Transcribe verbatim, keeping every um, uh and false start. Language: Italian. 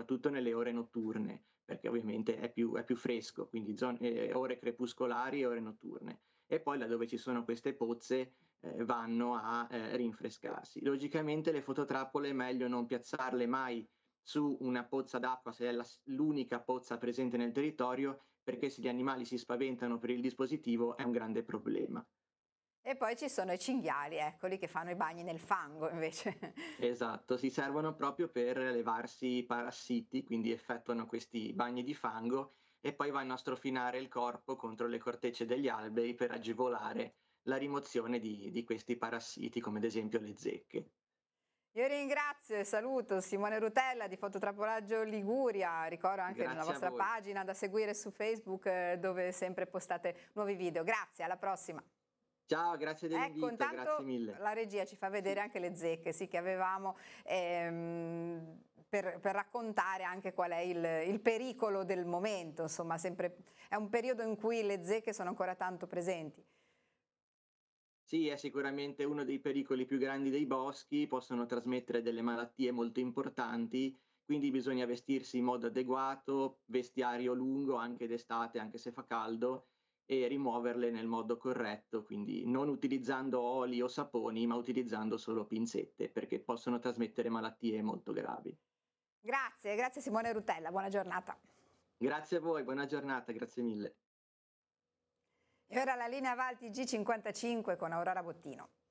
soprattutto nelle ore notturne, perché ovviamente è più, è più fresco, quindi zon- eh, ore crepuscolari e ore notturne. E poi laddove ci sono queste pozze eh, vanno a eh, rinfrescarsi. Logicamente le fototrappole è meglio non piazzarle mai su una pozza d'acqua se è la- l'unica pozza presente nel territorio, perché se gli animali si spaventano per il dispositivo è un grande problema. E poi ci sono i cinghiali, eccoli, che fanno i bagni nel fango invece. Esatto, si servono proprio per levarsi i parassiti, quindi effettuano questi bagni di fango e poi vanno a strofinare il corpo contro le cortecce degli alberi per agevolare la rimozione di, di questi parassiti, come ad esempio le zecche. Io ringrazio e saluto Simone Rutella di Fototrappolaggio Liguria, ricordo anche nella Grazie a vostra voi. pagina da seguire su Facebook eh, dove sempre postate nuovi video. Grazie, alla prossima. Ciao, grazie Ecco, dell'invito, grazie intanto mille. la regia ci fa vedere Sì. anche le zecche, sì, che avevamo ehm, per, per raccontare anche qual è il, il pericolo del momento, insomma, sempre, è un periodo in cui le zecche sono ancora tanto presenti. Sì, è sicuramente uno dei pericoli più grandi dei boschi, possono trasmettere delle malattie molto importanti, quindi bisogna vestirsi in modo adeguato, vestiario lungo anche d'estate, anche se fa caldo, e rimuoverle nel modo corretto, quindi non utilizzando oli o saponi, ma utilizzando solo pinzette, perché possono trasmettere malattie molto gravi. Grazie, grazie Simone Rutella, buona giornata. Grazie a voi, buona giornata, grazie mille. E ora la linea Avanti G cinquantacinque con Aurora Bottino.